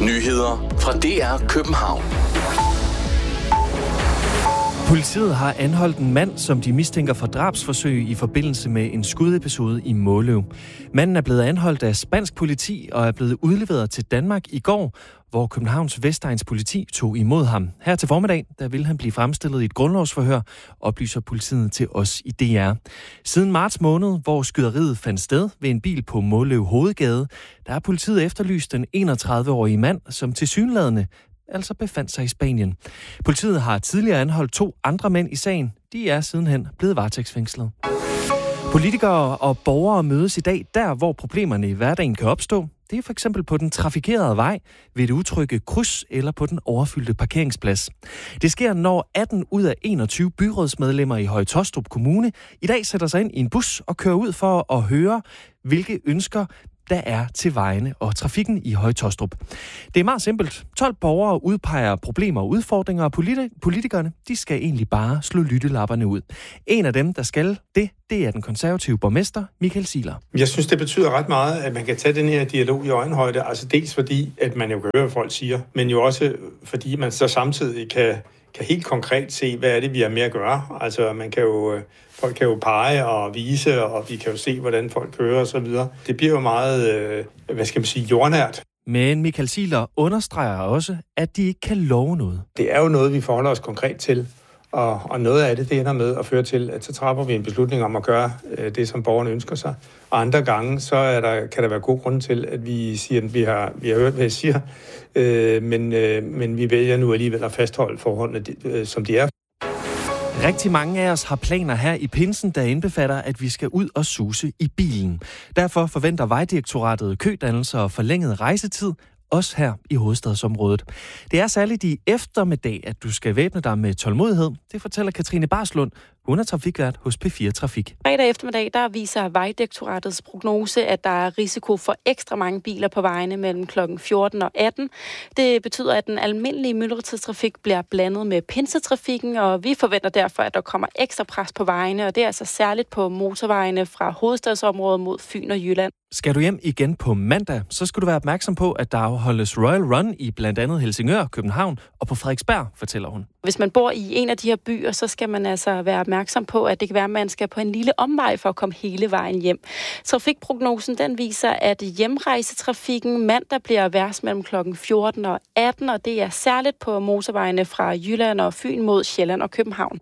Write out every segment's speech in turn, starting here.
Nyheder fra DR København. Politiet har anholdt en mand, som de mistænker for drabsforsøg i forbindelse med en skudepisode i Måløv. Manden er blevet anholdt af spansk politi og er blevet udleveret til Danmark i går, hvor Københavns Vestegns politi tog imod ham. Her til formiddag, der vil han blive fremstillet i et grundlovsforhør, oplyser politiet til os i DR. Siden marts måned, hvor skyderiet fandt sted ved en bil på Måløv Hovedgade, der har politiet efterlyst den 31-årige mand, som tilsyneladende altså befandt sig i Spanien. Politiet har tidligere anholdt 2 andre mænd i sagen. De er sidenhen blevet varetægtsfængslet. Politikere og borgere mødes i dag der, hvor problemerne i hverdagen kan opstå. Det er for eksempel på den trafikerede vej, ved det utrygge kryds eller på den overfyldte parkeringsplads. Det sker, når 18 ud af 21 byrådsmedlemmer i Høje-Taastrup Kommune i dag sætter sig ind i en bus og kører ud for at høre, hvilke ønsker der er til vejene og trafikken i Høje-Taastrup. Det er meget simpelt. 12 borgere udpeger problemer og udfordringer, og politikerne, de skal egentlig bare slå lyttelapperne ud. En af dem, der skal det er den konservative borgmester, Michael Ziegler. Jeg synes, det betyder ret meget, at man kan tage den her dialog i øjenhøjde. Altså dels fordi, at man jo kan høre, hvad folk siger, men jo også fordi man så samtidig kan helt konkret se, hvad er det, vi har med at gøre. Altså folk kan jo pege og vise, og vi kan jo se, hvordan folk kører og så videre. Det bliver jo meget, jordnært. Men Michael Ziegler understreger også, at de ikke kan love noget. Det er jo noget, vi forholder os konkret til, og noget af det ender med at føre til, at så træffer vi en beslutning om at gøre det, som borgerne ønsker sig. Og andre gange, så kan der være god grund til, at vi siger, at vi har hørt, hvad jeg siger, men vi vælger nu alligevel at fastholde forholdene, som de er. Rigtig mange af os har planer her i pinsen, der indbefatter, at vi skal ud og suse i bilen. Derfor forventer Vejdirektoratet kødannelser og forlænget rejsetid, også her i hovedstadsområdet. Det er særligt i eftermiddag, at du skal væbne dig med tålmodighed. Det fortæller Katrine Barslund. Hun er trafikvært hos P4 Trafik. Fredag eftermiddag, der viser Vejdirektoratets prognose, at der er risiko for ekstra mange biler på vejene mellem kl. 14 og 18. Det betyder, at den almindelige myldretidstrafik bliver blandet med pinsetrafikken, og vi forventer derfor, at der kommer ekstra pres på vejene, og det er altså særligt på motorvejene fra hovedstadsområdet mod Fyn og Jylland. Skal du hjem igen på mandag, så skal du være opmærksom på, at der afholdes Royal Run i blandt andet Helsingør, København og på Frederiksberg, fortæller hun. Hvis man bor i en af de her byer, så skal man altså være opmærksom på, at det kan være, at man skal på en lille omvej for at komme hele vejen hjem. Trafikprognosen den viser, at hjemrejsetrafikken mandag bliver værst mellem kl. 14 og 18, og det er særligt på motorvejene fra Jylland og Fyn mod Sjælland og København.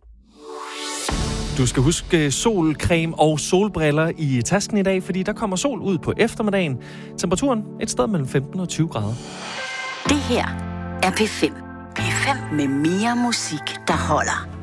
Du skal huske solcreme og solbriller i tasken i dag, fordi der kommer sol ud på eftermiddagen. Temperaturen et sted mellem 15 og 20 grader. Det her er P5. P5 med mere musik, der holder.